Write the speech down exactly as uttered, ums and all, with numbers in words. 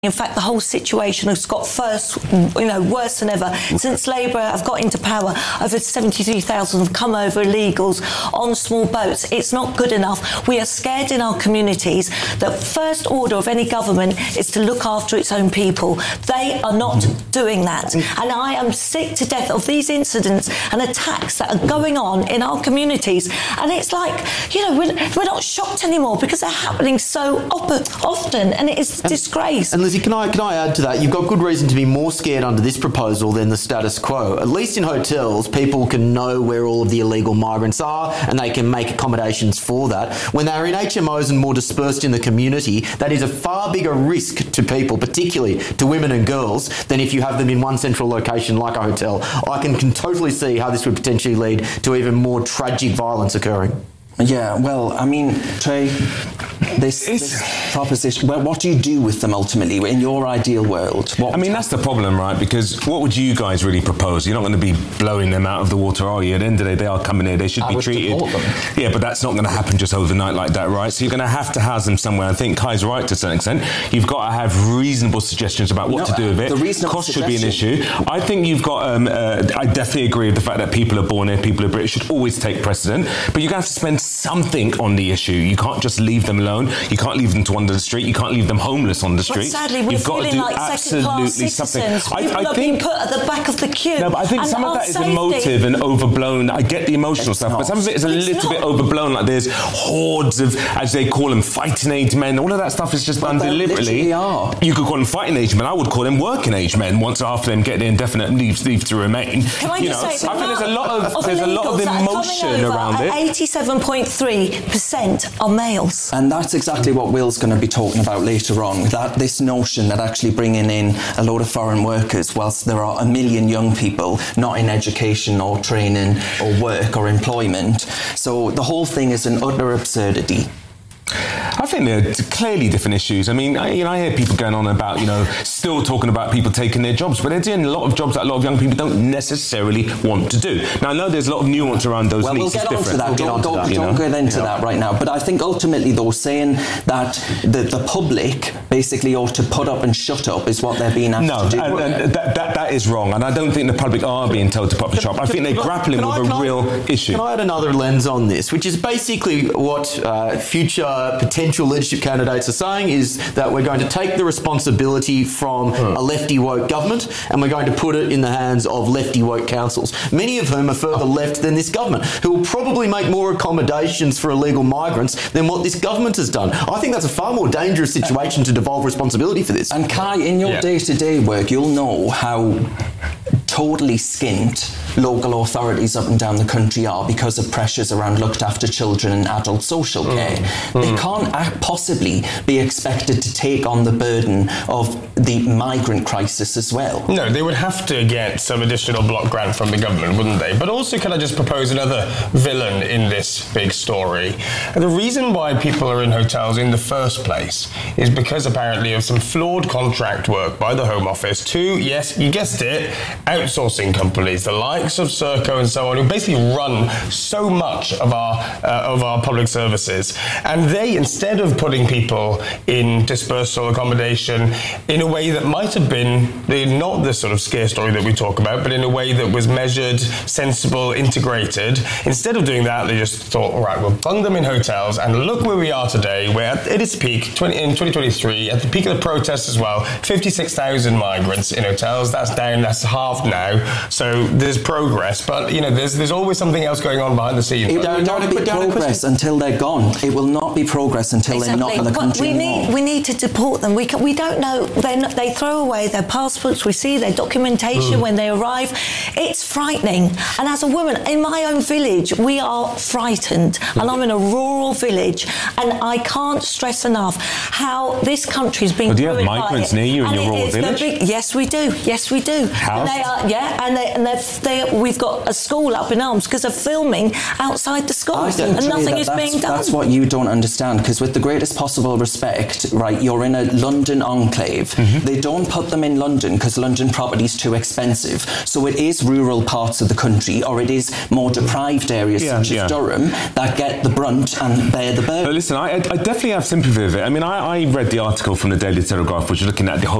In fact, the whole situation has got first, you know, worse than ever. Since Labour have got into power, over seventy-three thousand have come over illegals on small boats. It's not good enough. We are scared in our communities. The first order of any government is to look after its own people. They are not doing that. And I am sick to death of these incidents and attacks that are going on in our communities. And it's like, you know, we're, we're not shocked anymore because they're happening so op- often, and it is a disgrace. And Can I, can I add to that? You've got good reason to be more scared under this proposal than the status quo. At least in hotels, people can know where all of the illegal migrants are and they can make accommodations for that. When they're in H M Os and more dispersed in the community, that is a far bigger risk to people, particularly to women and girls, than if you have them in one central location like a hotel. I can, can totally see how this would potentially lead to even more tragic violence occurring. Yeah, well, I mean, Trey, this, this proposition, well, what do you do with them ultimately in your ideal world? What I mean, that's the problem, right? Because what would you guys really propose? You're not going to be blowing them out of the water, are you? At the end of the day, they are coming here. They should I be treated. Yeah, but that's not going to happen just overnight like that, right? So you're going to have to house them somewhere. I think Kai's right to a certain extent. You've got to have reasonable suggestions about what no, to do with it. The reasonable Cost should be an suggestion. issue. I think you've got, um, uh, I definitely agree with the fact that people are born here, people are British, should always take precedent. But you're going to have to spend something on the issue. You can't just leave them alone. You can't leave them to wander the street. You can't leave them homeless on the street. But sadly, we're You've got feeling to do like absolutely second-class something. citizens. I, People I are think, being put at the back of the queue. No, but I think and some of that is safety. emotive and overblown. I get the emotional It's stuff, not. but some of it is a It's little not. bit overblown. Like there's hordes of, as they call them, fighting age men. All of that stuff is just But done they deliberately. literally are. You could call them fighting age men. I would call them working age men. Once after them get the indefinite leave, leave to remain. Can I you just know, say, I think there's a lot of, of there's a lot of illegals that are emotion coming over around at it. eighty-seven point three percent are males. And that's exactly what Will's going to be talking about later on, that this notion that actually bringing in a load of foreign workers whilst there are a million young people not in education or training or work or employment. So the whole thing is an utter absurdity. I think they're clearly different issues. I mean, I, you know, I hear people going on about, you know, still talking about people taking their jobs, but they're doing a lot of jobs that a lot of young people don't necessarily want to do. Now, I know there's a lot of nuance around those Well, we'll leaks. get It's on to different. that. We'll get Don't, on to don't, that, you don't know? get into Yeah. that right now. But I think ultimately, though, saying that the, the public basically ought to put up and shut up is what they're being asked No, to do. and, and that, that, that is wrong. And I don't think the public are being told to pop the shop. I think they're Can I- grappling can with I- a can I- real issue. Can I add another lens on this, which is basically what uh, future potential leadership candidates are saying is that we're going to take the responsibility from Hmm. a lefty woke government and we're going to put it in the hands of lefty woke councils, many of whom are further left than this government, who will probably make more accommodations for illegal migrants than what this government has done. I think that's a far more dangerous situation to devolve responsibility for this. And Kai, in your Yeah. day-to-day work, you'll know how totally skint local authorities up and down the country are because of pressures around looked after children and adult social care. Mm. They Mm. can't uh, possibly be expected to take on the burden of the migrant crisis as well. No, they would have to get some additional block grant from the government, wouldn't they? But also, can I just propose another villain in this big story? The reason why people are in hotels in the first place is because apparently of some flawed contract work by the Home Office to, yes, you guessed it, outsourcing companies, the likes of Serco and so on, who basically run so much of our uh, of our public services. And they, instead of putting people in dispersal accommodation in a way that might have been the, not the sort of scare story that we talk about, but in a way that was measured, sensible, integrated, instead of doing that, they just thought, all right, we'll bung them in hotels, and look where we are today. We're at, at its peak, twenty, in twenty twenty-three, at the peak of the protests as well, fifty-six thousand migrants in hotels. That's down, that's halved now. So there's progress, but you know, there's there's always something else going on behind the scenes. It will not be progress until they're gone. It will not be progress until Exactly. they're not in the But country we anymore. need we need to deport them. We can, we don't know. They they throw away their passports. We see their documentation Mm. when they arrive. It's frightening. And as a woman in my own village, we are frightened. And I'm in a rural village, and I can't stress enough how this country's been. But do you have ruined by migrants it. near you in And your it rural is the village? big- yes, we do. Yes, we do. How? And they are Uh, yeah, and, they, and they've, they, we've got a school up in arms because of filming outside the school, I and nothing that is that's, being done. That's what you don't understand, because with the greatest possible respect, right, you're in a London enclave. Mm-hmm. They don't put them in London because London property's too expensive. So it is rural parts of the country, or it is more deprived areas yeah, such yeah. as Durham that get the brunt and bear the burden. But listen, I, I definitely have sympathy with it. I mean, I, I read the article from the Daily Telegraph, which was looking at the whole